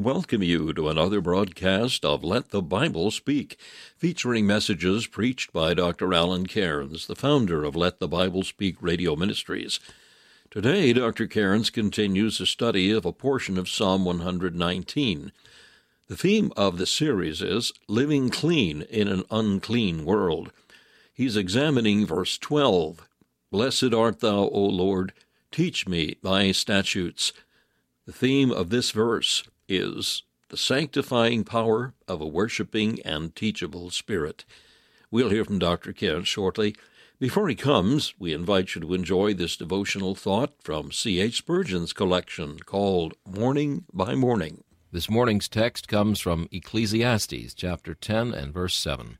Welcome you to another broadcast of Let the Bible Speak, featuring messages preached by Dr. Alan Cairns, the founder of Let the Bible Speak Radio Ministries. Today, Dr. Cairns continues a study of a portion of Psalm 119. The theme of the series is Living Clean in an Unclean World. He's examining verse 12. Blessed art thou, O Lord, teach me thy statutes. The theme of this verse is the sanctifying power of a worshiping and teachable spirit. We'll hear from Dr. Cairns shortly. Before he comes, we invite you to enjoy this devotional thought from C.H. Spurgeon's collection called Morning by Morning. This morning's text comes from Ecclesiastes chapter 10 and verse 7.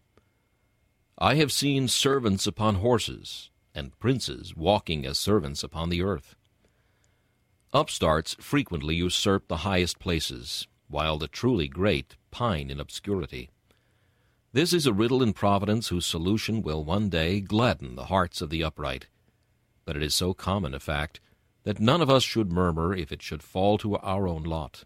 I have seen servants upon horses, and princes walking as servants upon the earth. Upstarts frequently usurp the highest places, while the truly great pine in obscurity. This is a riddle in Providence whose solution will one day gladden the hearts of the upright. But it is so common a fact that none of us should murmur if it should fall to our own lot.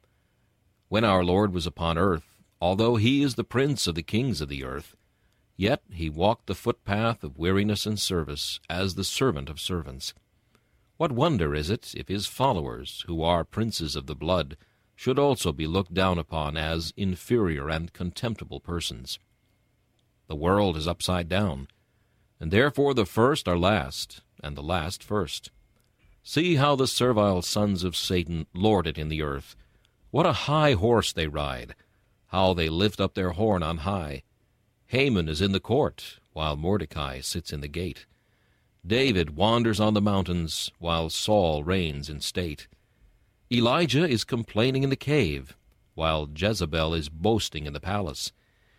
When our Lord was upon earth, although he is the prince of the kings of the earth, yet he walked the footpath of weariness and service as the servant of servants. What wonder is it if his followers, who are princes of the blood, should also be looked down upon as inferior and contemptible persons? The world is upside down, and therefore the first are last, and the last first. See how the servile sons of Satan lord it in the earth. What a high horse they ride! How they lift up their horn on high! Haman is in the court, while Mordecai sits in the gate. David wanders on the mountains, while Saul reigns in state. Elijah is complaining in the cave, while Jezebel is boasting in the palace.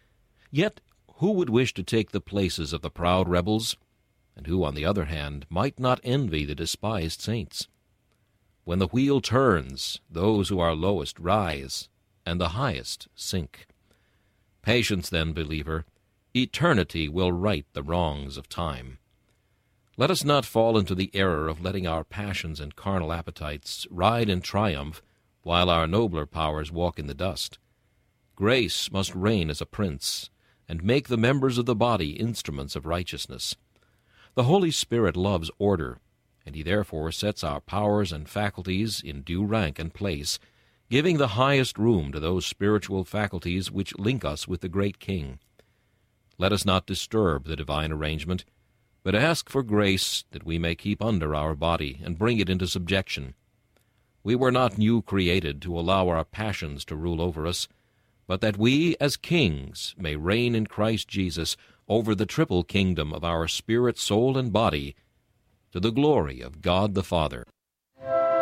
Yet who would wish to take the places of the proud rebels, and who, on the other hand, might not envy the despised saints? When the wheel turns, those who are lowest rise, and the highest sink. Patience, then, believer. Eternity will right the wrongs of time. Let us not fall into the error of letting our passions and carnal appetites ride in triumph while our nobler powers walk in the dust. Grace must reign as a prince, and make the members of the body instruments of righteousness. The Holy Spirit loves order, and he therefore sets our powers and faculties in due rank and place, giving the highest room to those spiritual faculties which link us with the great King. Let us not disturb the divine arrangement, but ask for grace that we may keep under our body and bring it into subjection. We were not new created to allow our passions to rule over us, but that we, as kings, may reign in Christ Jesus over the triple kingdom of our spirit, soul, and body, to the glory of God the Father.